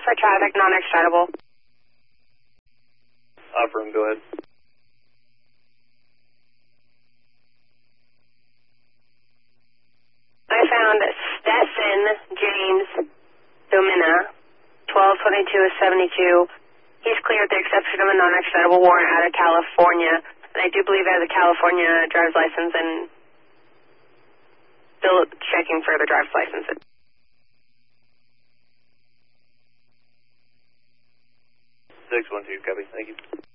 for traffic, non-extradable. Affirm, go ahead. I found Stetson James Domina, 1222-72. He's clear with the exception of a non-extradable warrant out of California. And I do believe he has a California driver's license and still checking for the driver's licenses. 612, copy. Thank you.